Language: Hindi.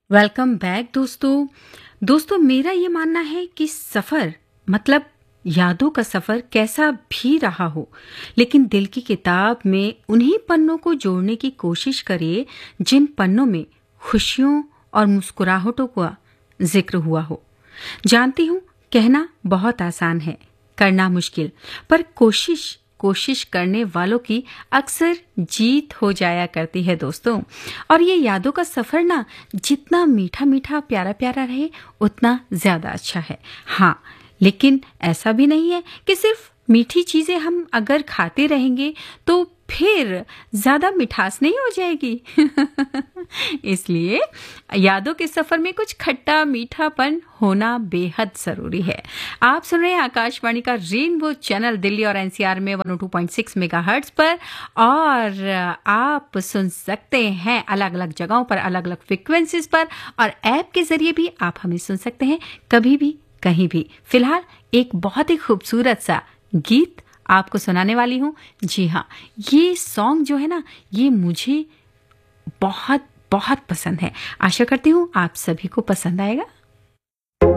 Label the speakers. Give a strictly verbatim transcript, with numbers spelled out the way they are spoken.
Speaker 1: वेलकम बैक दोस्तों। दोस्तों मेरा ये मानना है कि सफ़र मतलब यादों का सफ़र कैसा भी रहा हो, लेकिन दिल की किताब में उन्हीं पन्नों को जोड़ने की कोशिश करिए जिन पन्नों में खुशियों और मुस्कुराहटों का जिक्र हुआ हो। जानती हूँ कहना बहुत आसान है, करना मुश्किल, पर कोशिश कोशिश करने वालों की अक्सर जीत हो जाया करती है दोस्तों। और ये यादों का सफर ना जितना मीठा मीठा प्यारा प्यारा रहे उतना ज्यादा अच्छा है। हाँ, लेकिन ऐसा भी नहीं है कि सिर्फ मीठी चीजें हम अगर खाते रहेंगे तो फिर ज्यादा मिठास नहीं हो जाएगी। इसलिए यादों के सफर में कुछ खट्टा मीठापन होना बेहद जरूरी है। आप सुन रहे हैं आकाशवाणी का रेनबो चैनल दिल्ली और एनसीआर में one O two point six megahertz पर, और आप सुन सकते हैं अलग अलग जगहों पर अलग अलग फ्रिक्वेंसीज पर, और ऐप के जरिए भी आप हमें सुन सकते हैं कभी भी कहीं भी। फिलहाल एक बहुत ही खूबसूरत सा गीत आपको सुनाने वाली हूँ। जी हाँ, ये सॉन्ग जो है ना, ये मुझे बहुत बहुत पसंद है। आशा करती हूँ आप सभी को पसंद आएगा।